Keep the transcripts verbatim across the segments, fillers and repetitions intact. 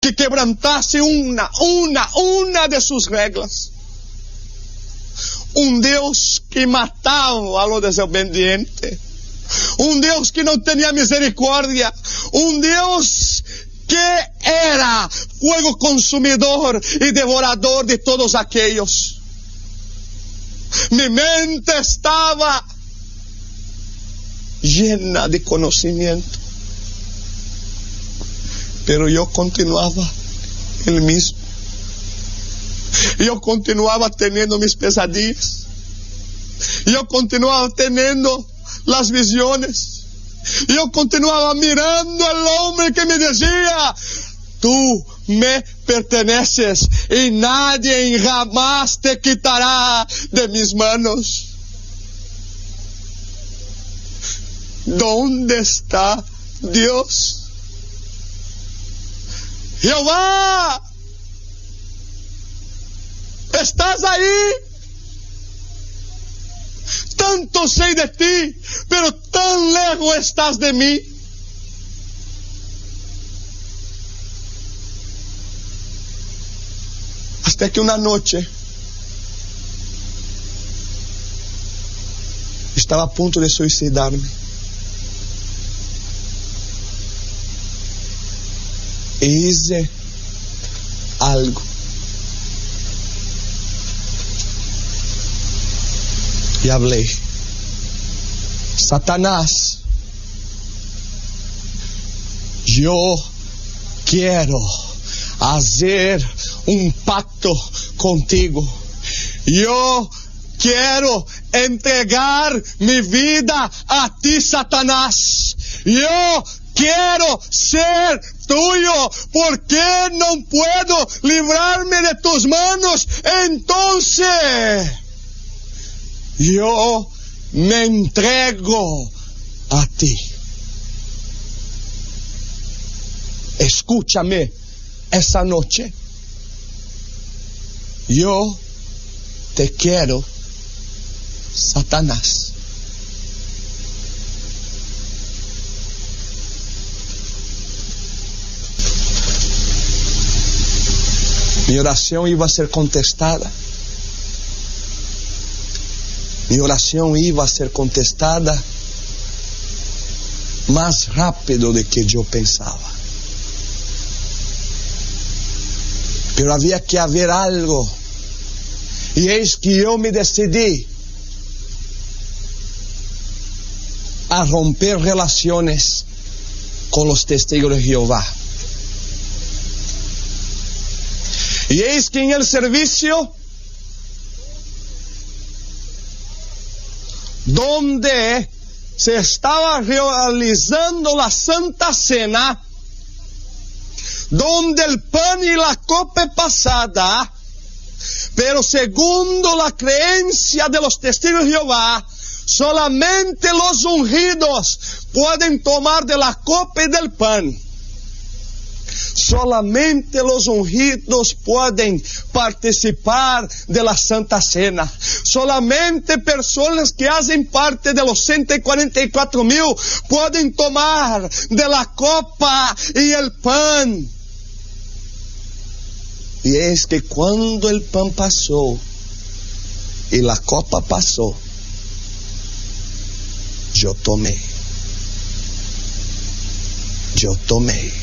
que quebrantase una, una, una de sus reglas. Un Dios que mataba a los desobedientes. Un Dios que no tenía misericordia. Un Dios que era fuego consumidor y devorador de todos aquellos. Mi mente estaba llena de conocimiento, pero yo continuaba el mismo. Yo continuaba teniendo mis pesadillas. Yo continuaba teniendo las visiones. Yo continuaba mirando al hombre que me decía: tú me perteneces y nadie jamás te quitará de mis manos. ¿Dónde está Dios? Jehová, ¿estás ahí? Tanto sé de ti, pero tan lejos estás de mí. Hasta que una noche estaba a punto de suicidarme. E hice algo. Y hablé: Satanás, yo quiero hacer un pacto contigo. Yo quiero entregar mi vida a ti, Satanás. Yo quiero ser tuyo. ¿Por qué no puedo librarme de tus manos? Entonces yo me entrego a ti. Escúchame esa noche. Yo te quiero, Satanás. Mi oración iba a ser contestada. Mi oración iba a ser contestada más rápido de que yo pensaba. Pero había que haber algo. Y es que yo me decidí a romper relaciones con los testigos de Jehová. Y es que en el servicio donde se estaba realizando la Santa Cena, donde el pan y la copa pasada, pero segundo la creencia de los testigos de Jehová, solamente los ungidos pueden tomar de la copa y del pan. Solamente los ungidos pueden participar de la Santa Cena. Solamente personas que hacen parte de los ciento cuarenta y cuatro mil pueden tomar de la copa y el pan. Y es que cuando el pan pasó y la copa pasó, yo tomé. Yo tomé.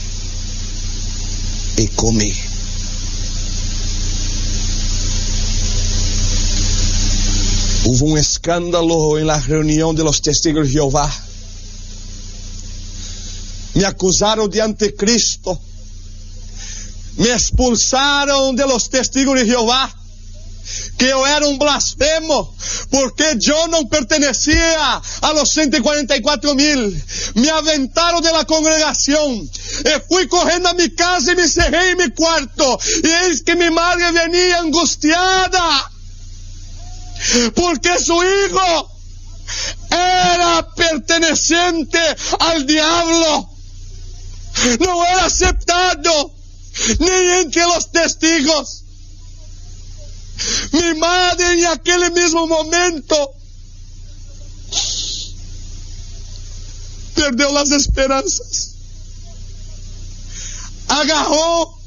Y comí. Hubo un escándalo en la reunión de los testigos de Jehová. Me acusaron de anticristo. Me expulsaron de los testigos de Jehová. Que yo era un blasfemo, porque yo no pertenecía a los ciento cuarenta y cuatro mil. Me aventaron de la congregación. Y fui corriendo a mi casa y me cerré en mi cuarto. Y es que mi madre venía angustiada, porque su hijo era perteneciente al diablo. No era aceptado ni entre los testigos. Mi madre en aquel mismo momento perdió las esperanzas. Agarró